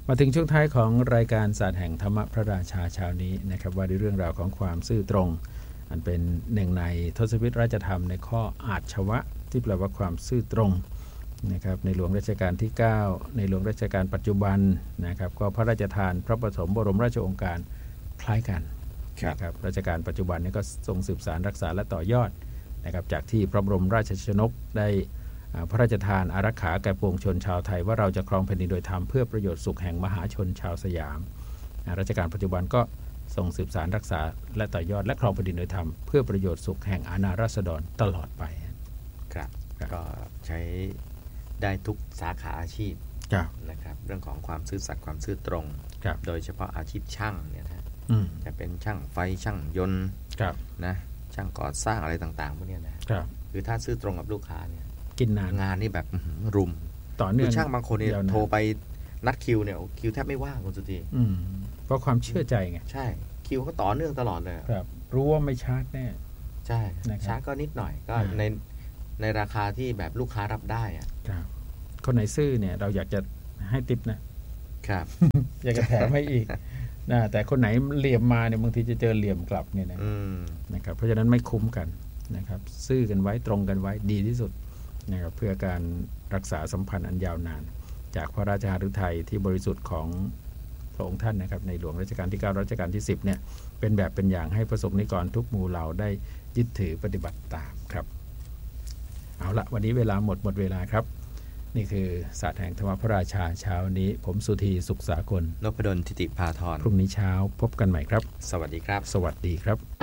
มาถึงช่วงท้ายของรายการศาสตร์แห่งธรรมพระราชาเช้านี้นะครับว่าด้วยเรื่องราวของความซื่อตรงอันเป็นหนึ่งในทศพิธราชธรรมในข้ออาชวะที่แปลว่าความซื่อตรงนะครับในหลวงรัชกาลที่9ในหลวงรัชกาลปัจจุบันนะครับก็พระราชทานพระปฐมบรมราชโองการคล้ายกันนะครับรัชกาลปัจจุบันนี้ก็ทรงสืบสานรักษาและต่อยอดนะครับจากที่พระบรมราชชนกได้พระราชทานอารักขาแก่ปวงชนชาวไทยว่าเราจะครองแผ่นดินโดยธรรมเพื่อประโยชน์สุขแห่งมหาชนชาวสยามรัชกาลปัจจุบันก็ทรงสืบสานรักษาและต่อยอดและครองแผ่นดินโดยธรรมเพื่อประโยชน์สุขแห่งอาณาราษฎรตลอดไปครับก็ใช้ได้ทุกสาขาอาชีพนะครับเรื่องของความซื่อสัตย์ความซื่อตรงโดยเฉพาะอาชีพช่างเนี่ยนะจะเป็นช่างไฟช่างยนต์นะช่างก่อสร้างอะไรต่างๆพวกนี้นะคือถ้าซื่อตรงกับลูกค้าเนี่ยกินนานงานนี่แบบรุมต่อเนื่องช่างบางคนเนี่ยโทรไปนัดคิวเนี่ยคิวแทบไม่ว่างคุณสุธีเพราะความเชื่อใจไงใช่คิวก็ต่อเนื่องตลอดเลยครับรู้ว่าไม่ชาร์จแน่ใช่ชาร์จก็นิดหน่อยก็ในราคาที่แบบลูกค้ารับได้อะครับคนไหนซื่อเนี่ยเราอยากจะให้ติปนะครับ อยากจะแถมให้อีกนะแต่คนไหนเหลี่ยมมาเนี่ยบางทีจะเจอเหลี่ยมกลับเนี่ยนะครับเพราะฉะนั้นไม่คุ้มกันนะครับซื่อกันไว้ตรงกันไว้ดีที่สุดนะครับเพื่อการรักษาสัมพันธ์อันยาวนานจากพระราชหฤทัยที่บริสุทธิ์ของพระองค์ท่านนะครับในหลวงรัชกาลที่9รัชกาลที่10เนี่ยเป็นแบบเป็นอย่างให้ประสบนิกรทุกหมู่เหล่าได้ยึดถือปฏิบัติตามครับเอาละวันนี้เวลาหมดเวลาครับนี่คือศาสตร์แห่งธรรมพระราชาเช้านี้ผมสุธีสุขสากลนพดลทิติภาธรพรุ่งนี้เช้าพบกันใหม่ครับสวัสดีครับสวัสดีครับ